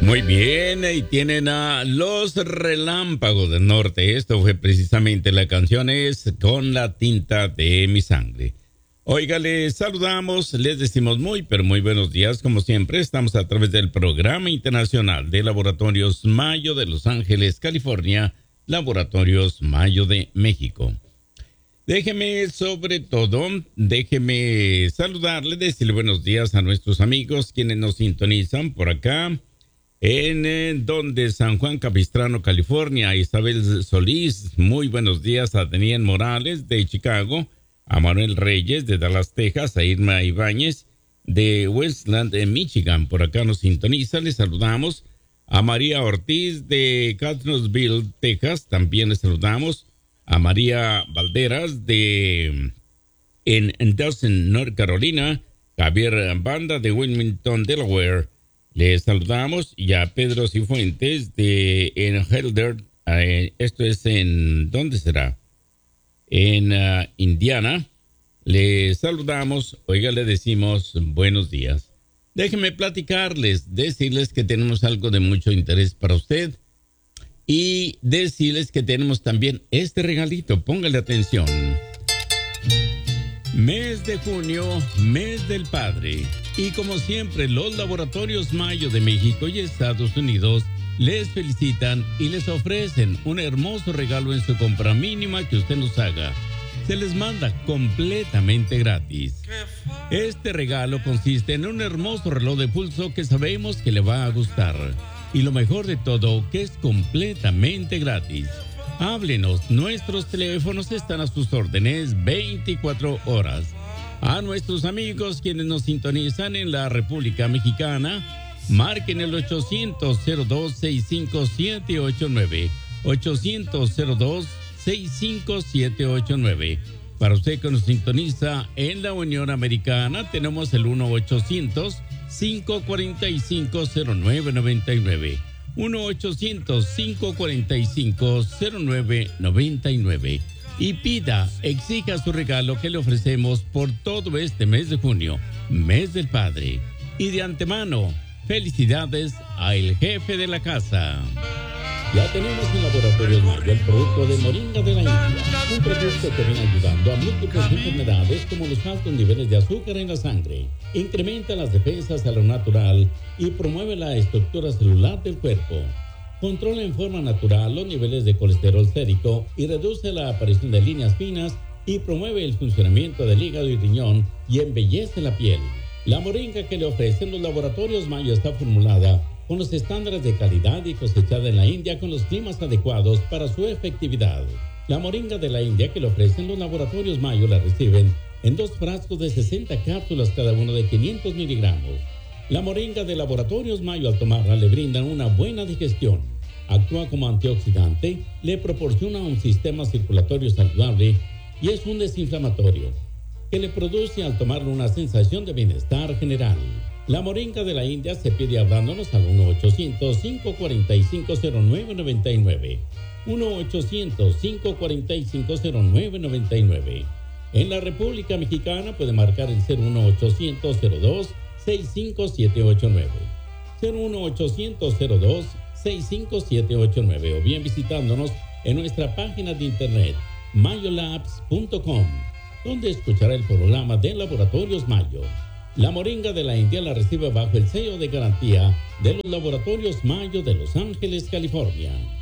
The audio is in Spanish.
Muy bien, ahí tienen a Los Relámpagos del Norte. Esto fue precisamente la canción es Con la tinta de mi sangre. Oiga, les saludamos, les decimos muy, pero muy buenos días. Como siempre, estamos a través del Programa Internacional de Laboratorios Mayo de Los Ángeles, California, Laboratorios Mayo de México. Déjeme saludarle, decirle buenos días a nuestros amigos quienes nos sintonizan por acá. Donde San Juan Capistrano, California, Isabel Solís, muy buenos días a Daniel Morales de Chicago, a Manuel Reyes de Dallas, Texas, a Irma Ibáñez de Westland, Michigan, por acá nos sintoniza, les saludamos, a María Ortiz de Catonsville, Texas, también les saludamos, a María Valderas en Dawson, North Carolina, Javier Banda de Wilmington, Delaware. Les saludamos y a Pedro Cifuentes en Helder, esto es ¿dónde será? En Indiana. Les saludamos, oiga, le decimos buenos días. Déjenme platicarles, decirles que tenemos algo de mucho interés para usted y decirles que tenemos también este regalito, póngale atención. Mes de junio, mes del padre. Y como siempre, los Laboratorios Mayo de México y Estados Unidos les felicitan y les ofrecen un hermoso regalo en su compra mínima que usted nos haga. Se les manda completamente gratis. Este regalo consiste en un hermoso reloj de pulso que sabemos que le va a gustar. Y lo mejor de todo, que es completamente gratis. Háblenos, nuestros teléfonos están a sus órdenes 24 horas. A nuestros amigos quienes nos sintonizan en la República Mexicana, marquen el 800-02-65789. 800-02-65789. Para usted que nos sintoniza en la Unión Americana, tenemos el 1-800-545-0999. 1-800-545-0999. Y exija su regalo que le ofrecemos por todo este mes de junio, mes del padre. Y de antemano, felicidades al jefe de la casa. Ya tenemos en Laboratorios Mayo el producto de Moringa de la India, un producto que viene ayudando a múltiples enfermedades como los altos niveles de azúcar en la sangre, incrementa las defensas a lo natural y promueve la estructura celular del cuerpo. Controla en forma natural los niveles de colesterol sérico y reduce la aparición de líneas finas y promueve el funcionamiento del hígado y riñón y embellece la piel. La moringa que le ofrecen los Laboratorios Mayo está formulada con los estándares de calidad y cosechada en la India con los climas adecuados para su efectividad. La moringa de la India que le ofrecen los Laboratorios Mayo la reciben en 2 frascos de 60 cápsulas cada uno de 500 miligramos. La moringa de Laboratorios Mayo al tomarla le brindan una buena digestión. Actúa como antioxidante, le proporciona un sistema circulatorio saludable y es un desinflamatorio que le produce al tomarlo una sensación de bienestar general. La moringa de la India se pide hablándonos al 1-800-545-0999. 1-800-545-0999. En la República Mexicana puede marcar el 01800-02-65789. 01800-02-65789 o bien visitándonos en nuestra página de internet mayolabs.com, donde escuchará el programa de Laboratorios Mayo. La moringa de la India la recibe bajo el sello de garantía de los Laboratorios Mayo de Los Ángeles, California.